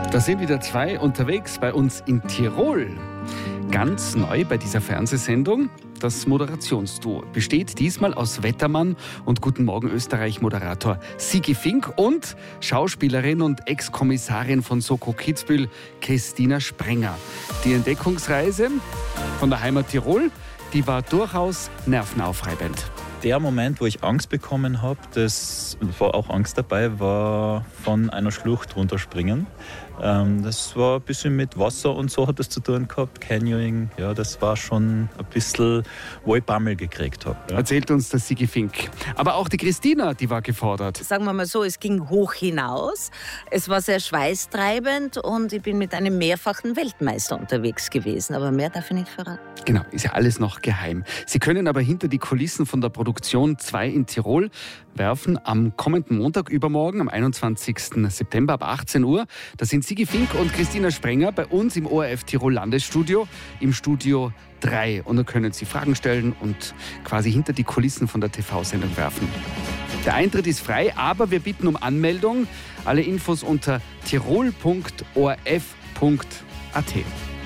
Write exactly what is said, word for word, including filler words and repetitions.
Da sind wieder zwei unterwegs bei uns in Tirol. Ganz neu bei dieser Fernsehsendung, das Moderationsduo. Besteht diesmal aus Wettermann und Guten Morgen Österreich-Moderator Sigi Fink und Schauspielerin und Ex-Kommissarin von Soko Kitzbühel Christina Sprenger. Die Entdeckungsreise von der Heimat Tirol, die war durchaus nervenaufreibend. Der Moment, wo ich Angst bekommen habe, das war auch Angst dabei, war von einer Schlucht runterspringen. Ähm, das war ein bisschen mit Wasser und so hat das zu tun gehabt, Canyoning. Ja, das war schon ein bisschen, wo ich Bammel gekriegt habe. Ja. Erzählt uns der Sigi Fink. Aber auch die Christina, die war gefordert. Sagen wir mal so, es ging hoch hinaus. Es war sehr schweißtreibend und ich bin mit einem mehrfachen Weltmeister unterwegs gewesen. Aber mehr darf ich nicht verraten. Genau, ist ja alles noch geheim. Sie können aber hinter die Kulissen von der Produktion zwei in Tirol werfen am kommenden Montag übermorgen, am einundzwanzigsten September ab achtzehn Uhr. Da sind Sigi Fink und Christina Sprenger bei uns im O R F Tirol Landesstudio, im Studio drei. Und da können Sie Fragen stellen und quasi hinter die Kulissen von der T V-Sendung werfen. Der Eintritt ist frei, aber wir bitten um Anmeldung. Alle Infos unter tirol punkt o r f punkt a t.